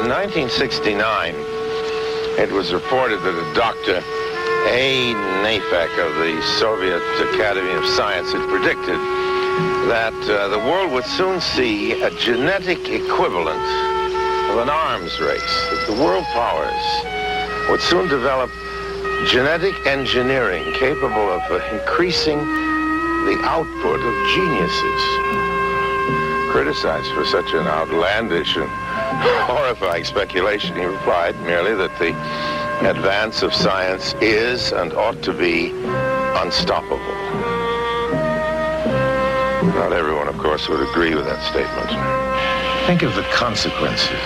In 1969, it was reported that a Dr. A. Nafek of the Soviet Academy of Science had predicted that the world would soon see a genetic equivalent of an arms race, that the world powers would soon develop genetic engineering capable of increasing the output of geniuses. Criticized for such an outlandish and horrifying speculation, he replied merely that the advance of science is and ought to be unstoppable. Not everyone, of course, would agree with that statement. Think of the consequences.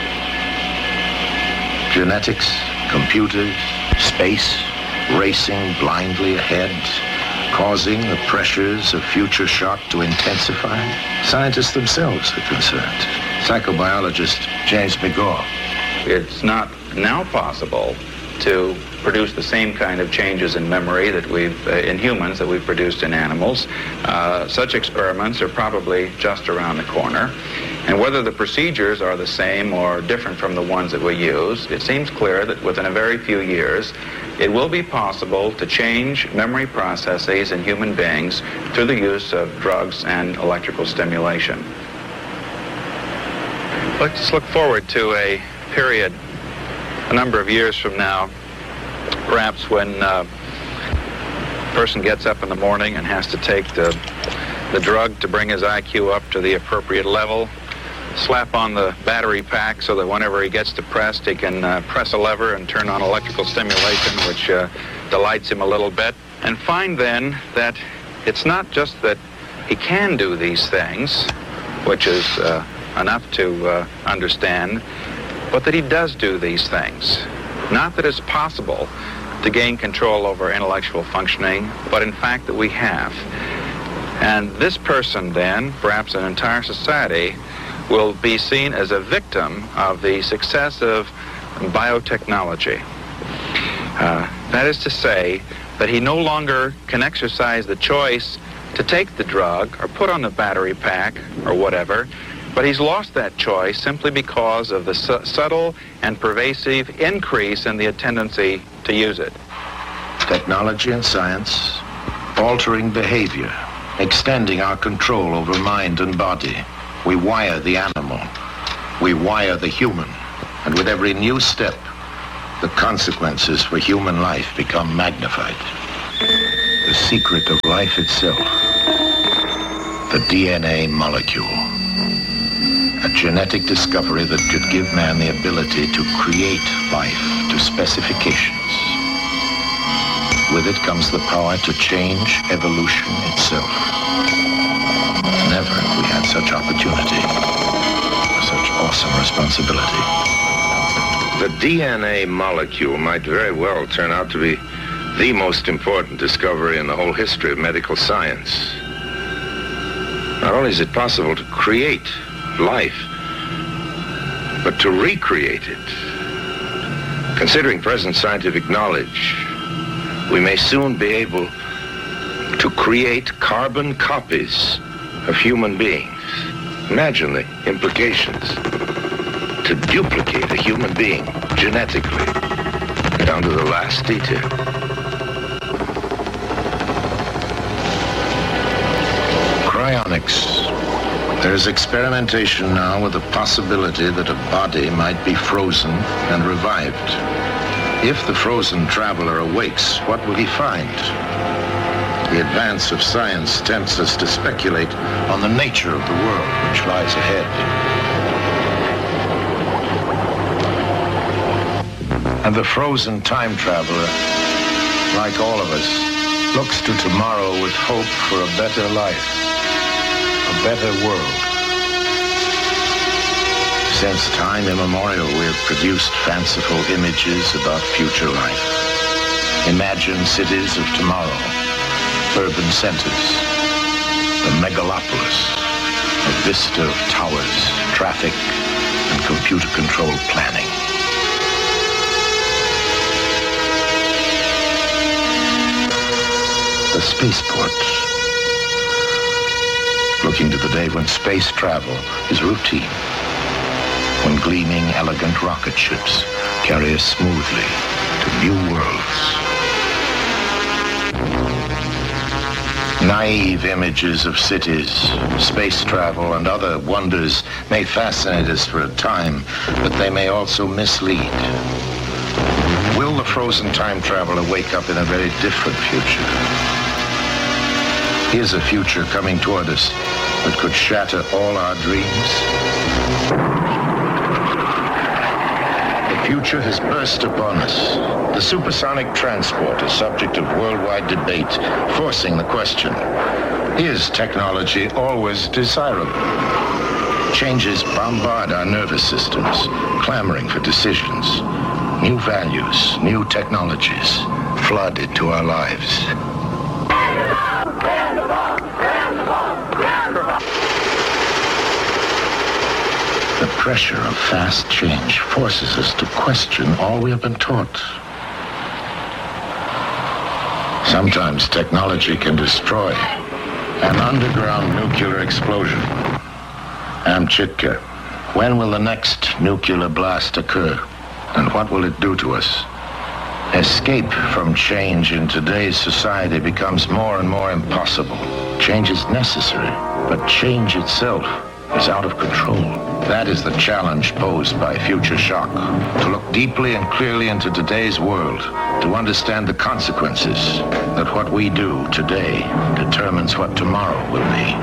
Genetics, computers, space, racing blindly ahead, causing the pressures of future shock to intensify. Scientists themselves are concerned. Psychobiologist James McGaugh. It's not now possible to produce the same kind of changes in memory that we've, in humans, that we've produced in animals. Such experiments are probably just around the corner. And whether the procedures are the same or different from the ones that we use, it seems clear that within a very few years, it will be possible to change memory processes in human beings through the use of drugs and electrical stimulation. Let's look forward to a period a number of years from now, perhaps when a person gets up in the morning and has to take the drug to bring his IQ up to the appropriate level, slap on the battery pack so that whenever he gets depressed, he can press a lever and turn on electrical stimulation, which delights him a little bit, and find then that it's not just that he can do these things, which is enough to understand, but that he does do these things. Not that it's possible to gain control over intellectual functioning, but in fact that we have. And this person then, perhaps an entire society, will be seen as a victim of the success of biotechnology. That is to say that he no longer can exercise the choice to take the drug or put on the battery pack or whatever, but he's lost that choice simply because of the subtle and pervasive increase in the tendency to use it. Technology and science, altering behavior, extending our control over mind and body. We wire the animal, we wire the human, and with every new step, the consequences for human life become magnified. The secret of life itself, the DNA molecule. A genetic discovery that could give man the ability to create life to specifications. With it comes the power to change evolution itself. Never have we had such opportunity, such awesome responsibility. The DNA molecule might very well turn out to be the most important discovery in the whole history of medical science. Not only is it possible to create life, but to recreate it. Considering present scientific knowledge, we may soon be able to create carbon copies of human beings. Imagine the implications. To duplicate a human being genetically, down to the last detail. Cryonics. There's experimentation now with the possibility that a body might be frozen and revived. If the frozen traveler awakes, what will he find? The advance of science tempts us to speculate on the nature of the world which lies ahead. And the frozen time traveler, like all of us, looks to tomorrow with hope for a better life. A better world. Since time immemorial, we have produced fanciful images about future life. Imagined cities of tomorrow, urban centers, the megalopolis, a vista of towers, traffic, and computer-controlled planning. The spaceport. Looking to the day when space travel is routine. when gleaming, elegant rocket ships carry us smoothly to new worlds. Naive images of cities, space travel, and other wonders may fascinate us for a time, but they may also mislead. Will the frozen time traveler wake up in a very different future? Here's a future coming toward us that could shatter all our dreams. The future has burst upon us. The supersonic transport is subject of worldwide debate, forcing the question, is technology always desirable? Changes bombard our nervous systems, clamoring for decisions. New values, new technologies flood into our lives. The pressure of fast change forces us to question all we have been taught. Sometimes technology can destroy. An underground nuclear explosion. Amchitka, when will the next nuclear blast occur? And what will it do to us? Escape from change in today's society becomes more and more impossible. Change is necessary, but change itself is out of control. That is the challenge posed by Future Shock. To look deeply and clearly into today's world, to understand the consequences that what we do today determines what tomorrow will be.